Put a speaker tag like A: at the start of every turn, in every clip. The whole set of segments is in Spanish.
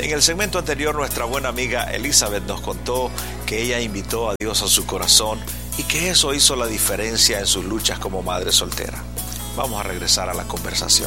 A: En el segmento anterior, nuestra buena amiga Elizabeth nos contó que ella invitó a Dios a su corazón y que eso hizo la diferencia en sus luchas como madre soltera. Vamos a regresar a la conversación.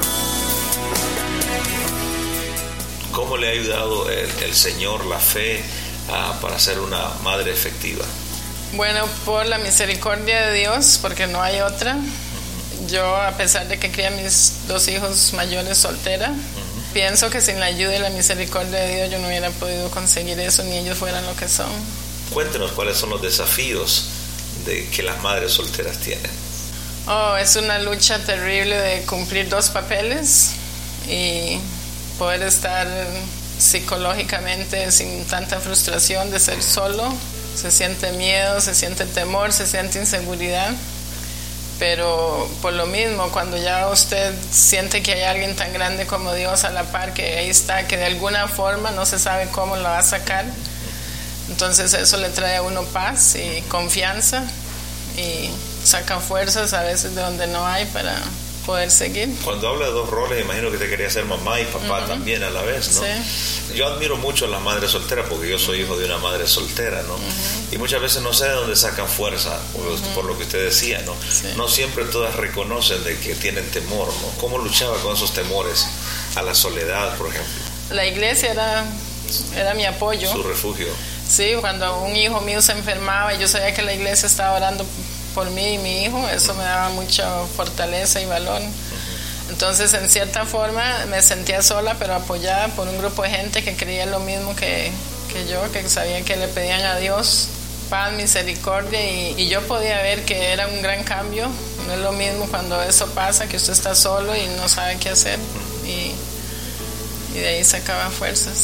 A: ¿Cómo le ha ayudado el Señor, la fe, para ser una madre efectiva?
B: Bueno, por la misericordia de Dios, porque no hay otra. Yo, a pesar de que crié a mis 2 hijos mayores soltera, pienso que sin la ayuda y la misericordia de Dios yo no hubiera podido conseguir eso, ni ellos fueran lo que son.
A: Cuéntenos cuáles son los desafíos que las madres solteras tienen.
B: Es una lucha terrible de cumplir 2 papeles y poder estar psicológicamente sin tanta frustración de ser solo. Se siente miedo, se siente temor, se siente inseguridad. Pero por lo mismo, cuando ya usted siente que hay alguien tan grande como Dios a la par, que ahí está, que de alguna forma no se sabe cómo lo va a sacar, entonces eso le trae a uno paz y confianza y saca fuerzas a veces de donde no hay para poder seguir.
A: Cuando habla de 2 roles, imagino que te quería ser mamá y papá también a la vez, ¿no?
B: Sí.
A: Yo admiro mucho a las madres solteras porque yo soy hijo de una madre soltera, ¿no? Y muchas veces no sé de dónde sacan fuerza, por lo que usted decía, ¿no?
B: Sí.
A: No siempre todas reconocen de que tienen temor, ¿no? ¿Cómo luchaba con esos temores a la soledad, por ejemplo?
B: La iglesia era mi apoyo.
A: Su refugio.
B: Sí, cuando un hijo mío se enfermaba y yo sabía que la iglesia estaba orando por mí y mi hijo, eso me daba mucha fortaleza y valor. Entonces, en cierta forma, me sentía sola, pero apoyada por un grupo de gente que creía lo mismo que yo, que sabía que le pedían a Dios paz, misericordia, y yo podía ver que era un gran cambio. No es lo mismo cuando eso pasa, que usted está solo y no sabe qué hacer, y de ahí sacaba fuerzas.